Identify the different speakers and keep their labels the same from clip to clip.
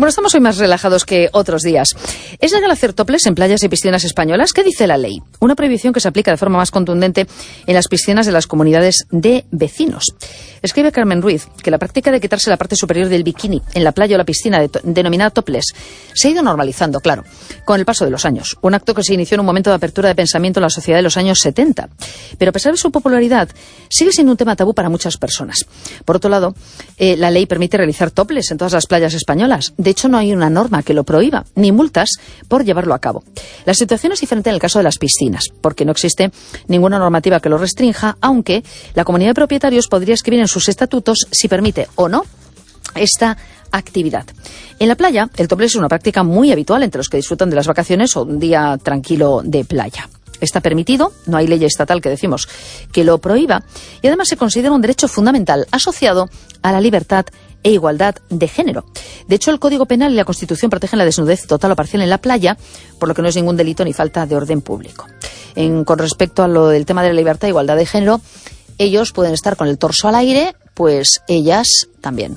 Speaker 1: Bueno, estamos hoy más relajados que otros días. ¿Es legal hacer toples en playas y piscinas españolas? ¿Qué dice la ley? Una prohibición que se aplica de forma más contundente en las piscinas de las comunidades de vecinos. Escribe Carmen Ruiz que la práctica de quitarse la parte superior del bikini en la playa o la piscina, denominada topless, se ha ido normalizando, claro, con el paso de los años. Un acto que se inició en un momento de apertura de pensamiento en la sociedad de los años 70. Pero a pesar de su popularidad, sigue siendo un tema tabú para muchas personas. Por otro lado, la ley permite realizar topless en todas las playas españolas. De hecho, no hay una norma que lo prohíba, ni multas por llevarlo a cabo. La situación es diferente en el caso de las piscinas, porque no existe ninguna normativa que lo restrinja, aunque la comunidad de propietarios podría escribir en sus estatutos si permite o no esta actividad. En la playa, el topless es una práctica muy habitual entre los que disfrutan de las vacaciones o un día tranquilo de playa. Está permitido, no hay ley estatal que decimos que lo prohíba, y además se considera un derecho fundamental asociado a la libertad e igualdad de género. De hecho, el Código Penal y la Constitución protegen la desnudez total o parcial en la playa, por lo que no es ningún delito ni falta de orden público. Con respecto a lo del tema de la libertad e igualdad de género, ellos pueden estar con el torso al aire, pues ellas también.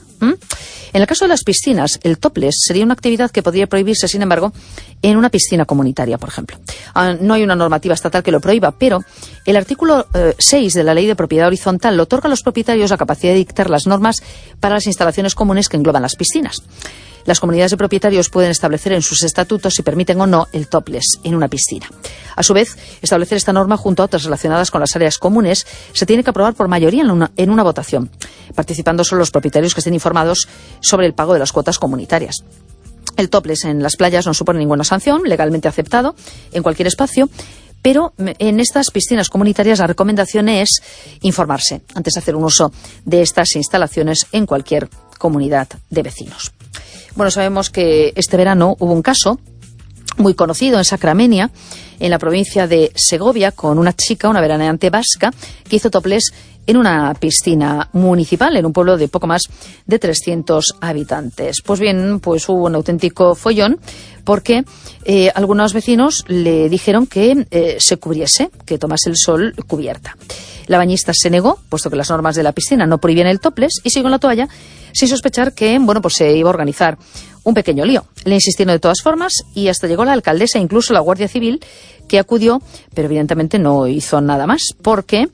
Speaker 1: En el caso de las piscinas, el topless sería una actividad que podría prohibirse, sin embargo, en una piscina comunitaria, por ejemplo. No hay una normativa estatal que lo prohíba, pero el artículo 6 de la Ley de Propiedad Horizontal le otorga a los propietarios la capacidad de dictar las normas para las instalaciones comunes que engloban las piscinas. Las comunidades de propietarios pueden establecer en sus estatutos si permiten o no el topless en una piscina. A su vez, establecer esta norma junto a otras relacionadas con las áreas comunes se tiene que aprobar por mayoría en una votación, participando solo los propietarios que estén informados sobre el pago de las cuotas comunitarias. El topless en las playas no supone ninguna sanción, legalmente aceptado en cualquier espacio, pero en estas piscinas comunitarias la recomendación es informarse antes de hacer un uso de estas instalaciones en cualquier comunidad de vecinos. Bueno, sabemos que este verano hubo un caso muy conocido en Sacramenia, en la provincia de Segovia, con una chica, una veraneante vasca, que hizo topless en una piscina municipal, en un pueblo de poco más de 300 habitantes. Pues bien, pues hubo un auténtico follón, porque algunos vecinos le dijeron que se cubriese, que tomase el sol cubierta. La bañista se negó, puesto que las normas de la piscina no prohíben el topless, y siguió en la toalla, sin sospechar que, pues se iba a organizar un pequeño lío. Le insistieron de todas formas y hasta llegó la alcaldesa e incluso la Guardia Civil, que acudió, pero evidentemente no hizo nada más, porque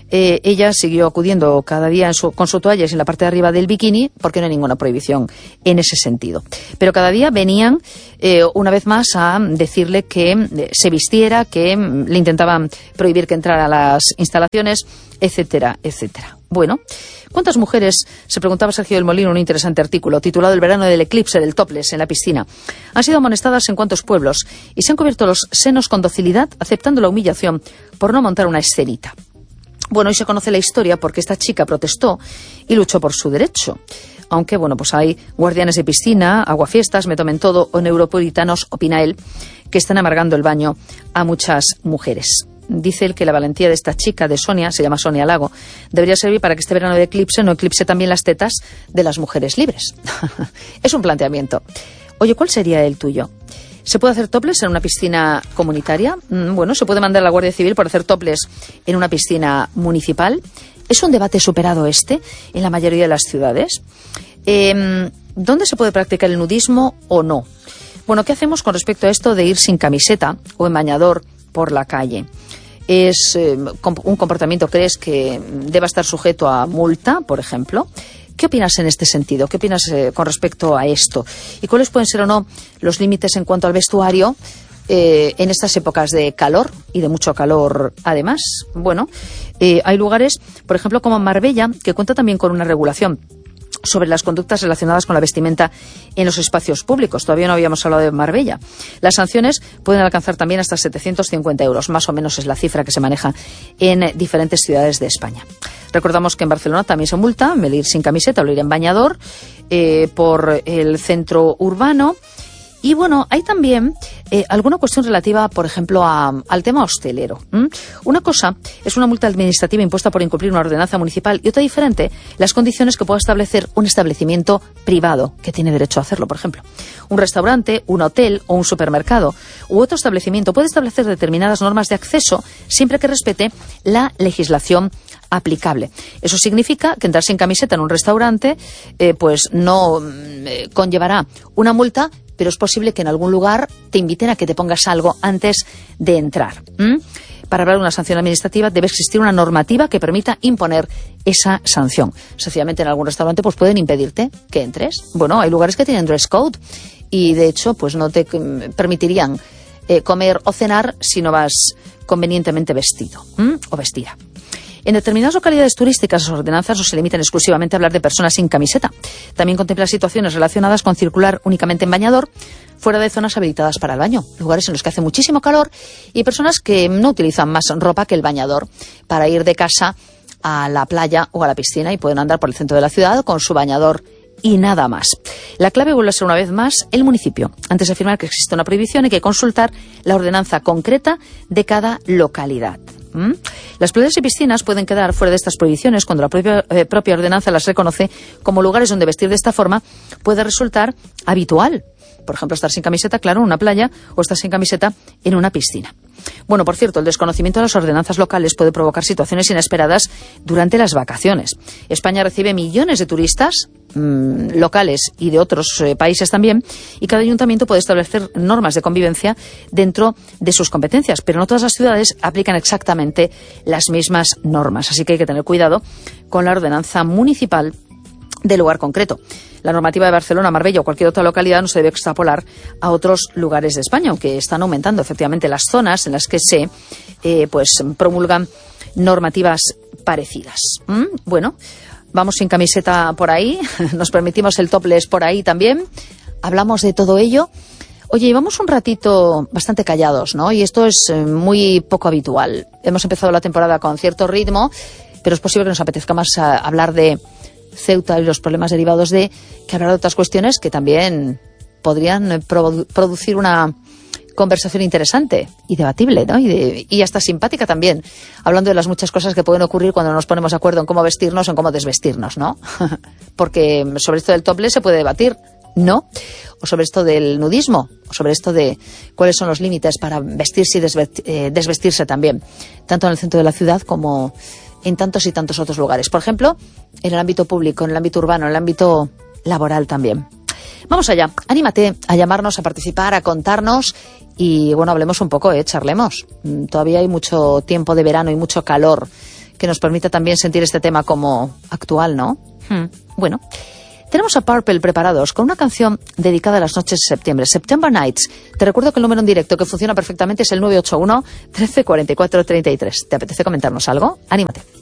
Speaker 1: ella siguió acudiendo cada día con su toalla en la parte de arriba del bikini, porque no hay ninguna prohibición en ese sentido. Pero cada día venían una vez más a decirle que se vistiera, que le intentaban prohibir que entrara a las instalaciones, etcétera, etcétera. Bueno, ¿cuántas mujeres, se preguntaba Sergio del Molino en un interesante artículo titulado El verano del eclipse del topless en la piscina, han sido amonestadas en cuántos pueblos y se han cubierto los senos con docilidad, aceptando la humillación por no montar una escenita? Bueno, hoy se conoce la historia porque esta chica protestó y luchó por su derecho. Aunque, pues hay guardianes de piscina, aguafiestas, Me Tomen Todo o neuropuritanos, opina él, que están amargando el baño a muchas mujeres. Dice él que la valentía de esta chica, de Sonia, se llama Sonia Lago, debería servir para que este verano de eclipse no eclipse también las tetas de las mujeres libres. Es un planteamiento. Oye, ¿cuál sería el tuyo? ¿Se puede hacer topless en una piscina comunitaria? Bueno, ¿se puede mandar a la Guardia Civil por hacer topless en una piscina municipal? ¿Es un debate superado en la mayoría de las ciudades? ¿Dónde se puede practicar el nudismo o no? Bueno, ¿qué hacemos con respecto a esto de ir sin camiseta o en bañador por la calle? ¿Es un comportamiento, crees, que deba estar sujeto a multa, por ejemplo? ¿Qué opinas en este sentido? ¿Qué opinas con respecto a esto? ¿Y cuáles pueden ser o no los límites en cuanto al vestuario en estas épocas de calor y de mucho calor además? Bueno, hay lugares, por ejemplo, como Marbella, que cuenta también con una regulación sobre las conductas relacionadas con la vestimenta en los espacios públicos. Todavía no habíamos hablado de Marbella. Las sanciones pueden alcanzar también hasta 750 euros, más o menos es la cifra que se maneja en diferentes ciudades de España. Recordamos que en Barcelona también se multa el ir sin camiseta o el ir en bañador por el centro urbano. Y bueno, hay también alguna cuestión relativa, por ejemplo, al tema hostelero. Una cosa es una multa administrativa impuesta por incumplir una ordenanza municipal y otra diferente, las condiciones que pueda establecer un establecimiento privado que tiene derecho a hacerlo. Por ejemplo, un restaurante, un hotel o un supermercado u otro establecimiento puede establecer determinadas normas de acceso siempre que respete la legislación aplicable. Eso significa que entrar sin camiseta en un restaurante pues no conllevará una multa, pero es posible que en algún lugar te inviten a que te pongas algo antes de entrar. Para hablar de una sanción administrativa debe existir una normativa que permita imponer esa sanción. Sencillamente en algún restaurante pues pueden impedirte que entres. Bueno, hay lugares que tienen dress code y de hecho pues no te permitirían comer o cenar si no vas convenientemente vestido o vestida. En determinadas localidades turísticas, las ordenanzas no se limitan exclusivamente a hablar de personas sin camiseta. También contempla situaciones relacionadas con circular únicamente en bañador, fuera de zonas habilitadas para el baño, lugares en los que hace muchísimo calor y personas que no utilizan más ropa que el bañador para ir de casa a la playa o a la piscina y pueden andar por el centro de la ciudad con su bañador y nada más. La clave vuelve a ser una vez más el municipio. Antes de afirmar que existe una prohibición hay que consultar la ordenanza concreta de cada localidad. Las playas y piscinas pueden quedar fuera de estas prohibiciones cuando la propia ordenanza las reconoce como lugares donde vestir de esta forma puede resultar habitual. Por ejemplo, estar sin camiseta, claro, en una playa o estar sin camiseta en una piscina. Bueno, por cierto, el desconocimiento de las ordenanzas locales puede provocar situaciones inesperadas durante las vacaciones. España recibe millones de turistas locales y de otros países también, y cada ayuntamiento puede establecer normas de convivencia dentro de sus competencias, pero no todas las ciudades aplican exactamente las mismas normas, así que hay que tener cuidado con la ordenanza municipal del lugar concreto. La normativa de Barcelona, Marbella o cualquier otra localidad no se debe extrapolar a otros lugares de España, aunque están aumentando efectivamente las zonas en las que se promulgan normativas parecidas. Bueno, vamos sin camiseta por ahí, nos permitimos el topless por ahí también, hablamos de todo ello. Oye, llevamos un ratito bastante callados, ¿no? Y esto es muy poco habitual. Hemos empezado la temporada con cierto ritmo, pero es posible que nos apetezca más hablar de Ceuta y los problemas derivados de que hablar de otras cuestiones que también podrían producir una conversación interesante y debatible, ¿no? Y hasta simpática también, hablando de las muchas cosas que pueden ocurrir cuando nos ponemos de acuerdo en cómo vestirnos o en cómo desvestirnos, ¿no? Porque sobre esto del topless se puede debatir, ¿no? O sobre esto del nudismo, o sobre esto de cuáles son los límites para vestirse y desvestirse también, tanto en el centro de la ciudad como en tantos y tantos otros lugares. Por ejemplo, en el ámbito público, en el ámbito urbano, en el ámbito laboral también. Vamos allá, anímate a llamarnos, a participar, a contarnos y, bueno, hablemos un poco, charlemos. Todavía hay mucho tiempo de verano y mucho calor que nos permite también sentir este tema como actual, ¿no? Bueno, tenemos a Purple preparados con una canción dedicada a las noches de septiembre, September Nights. Te recuerdo que el número en directo que funciona perfectamente es el 981 13 44 33. ¿Te apetece comentarnos algo? Anímate.